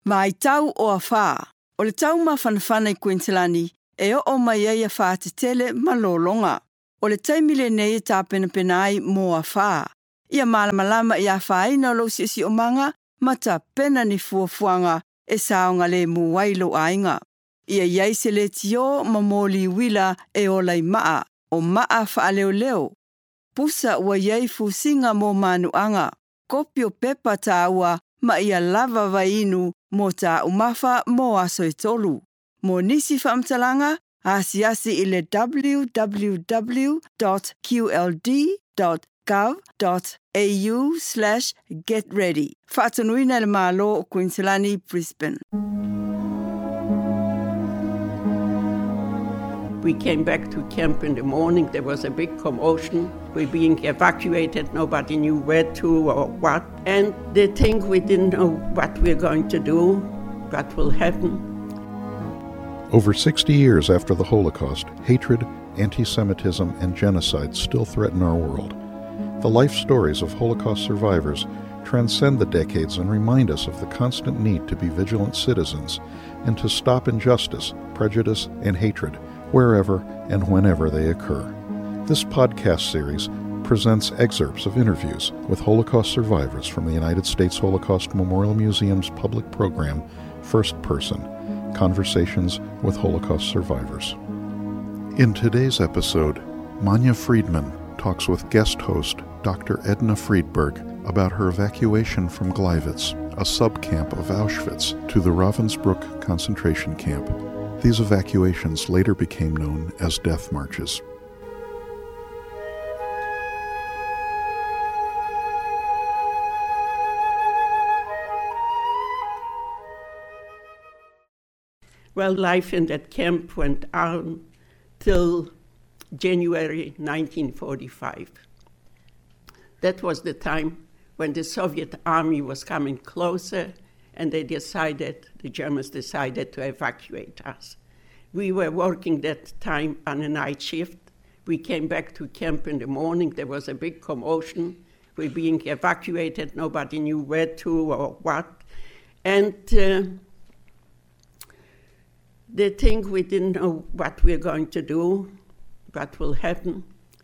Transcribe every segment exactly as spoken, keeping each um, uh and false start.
Mai tau o a whā. O le tau ma whanawhana i Queenslandi e o o mai ei a whā te tele malolonga. O le taimile nei e tāpena penai mō a whā. Ia malamalama i a whaina lo si si o manga ma ta pena ni fuafuanga e saonga le muwailo ainga. Ia iai se le tio ma mōli wila e o lai maa o maa wha leo leo. Pusa ua iai fusinga mō manuanga. Kopio pepa tā ua ma ia lava vainu mō tā umafa mō aso i tolu. Mō nisi whaamtalanga, asi asi i le w w w dot q l d dot gov dot a u slash get ready. Whaatanuina le mālo o Queenslandi, Brisbane. We came back to camp in the morning. There was a big commotion. We were being evacuated. Nobody knew where to or what. And they think we didn't know what we're going to do, what will happen. Over sixty years after the Holocaust, hatred, anti-Semitism, and genocide still threaten our world. The life stories of Holocaust survivors transcend the decades and remind us of the constant need to be vigilant citizens and to stop injustice, prejudice, and hatred wherever and whenever they occur. This podcast series presents excerpts of interviews with Holocaust survivors from the United States Holocaust Memorial Museum's public program, First Person, Conversations with Holocaust Survivors. In today's episode, Manja Friedman talks with guest host Doctor Edna Friedberg about her evacuation from Gleiwitz, a subcamp of Auschwitz, to the Ravensbrück concentration camp. These evacuations later became known as death marches. Well, life in that camp went on till January nineteen forty-five. That was the time when the Soviet army was coming closer, and they decided, the Germans decided to evacuate us. We were working that time on a night shift. We came back to camp in the morning. There was a big commotion. We were being evacuated. Nobody knew where to or what. And uh, they think we didn't know what we're going to do, what will happen.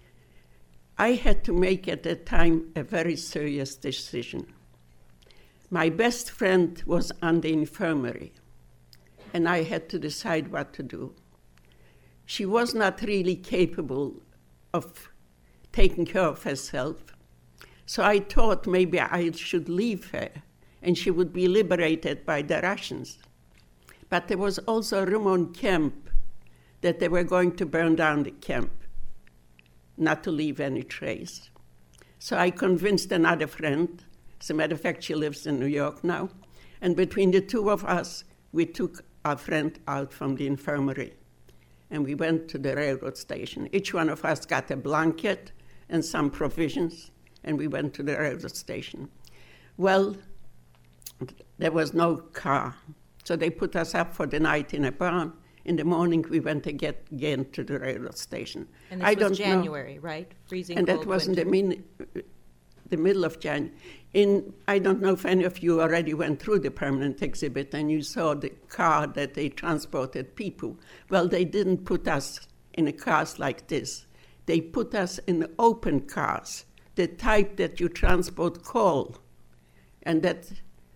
I had to make at that time a very serious decision. My best friend was on the infirmary, and I had to decide what to do. She was not really capable of taking care of herself, so I thought maybe I should leave her, and she would be liberated by the Russians. But there was also a rumor in camp that they were going to burn down the camp, not to leave any trace. So I convinced another friend. As a matter of fact, she lives in New York now. And between the two of us, we took our friend out from the infirmary. And we went to the railroad station. Each one of us got a blanket and some provisions, and we went to the railroad station. Well, there was no car. So they put us up for the night in a barn. In the morning, we went again, again to the railroad station. And this I was don't January, know. right? Freezing And cold that was in the, winter. min- the middle of January. In, I don't know if any of you already went through the permanent exhibit and you saw the car that they transported people. Well, they didn't put us in a cars like this. They put us in open cars, the type that you transport coal. And that,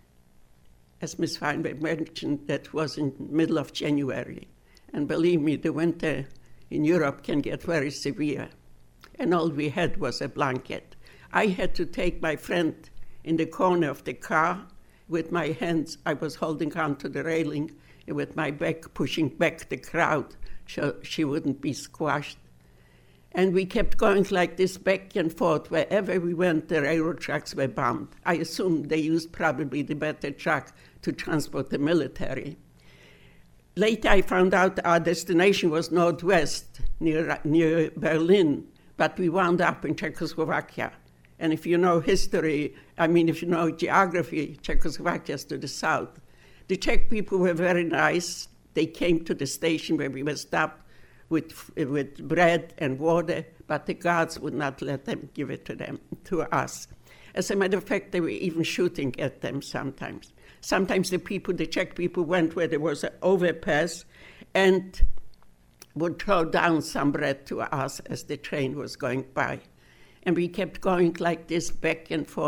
as Miz Feinberg mentioned, that was in the middle of January. And believe me, the winter in Europe can get very severe. And all we had was a blanket. I had to take my friend in the corner of the car. With my hands, I was holding on to the railing, and with my back pushing back the crowd so she wouldn't be squashed. And we kept going like this back and forth. Wherever we went, the railroad tracks were bombed. I assume they used probably the better truck to transport the military. Later, I found out our destination was northwest, near, near Berlin, but we wound up in Czechoslovakia. And if you know history, I mean, if you know geography, Czechoslovakia is to the south. The Czech people were very nice. They came to the station where we were stopped with, with bread and water, but the guards would not let them give it to them, to us. As a matter of fact, they were even shooting at them sometimes. Sometimes the people, the Czech people, went where there was an overpass and would throw down some bread to us as the train was going by. And we kept going like this back and forth.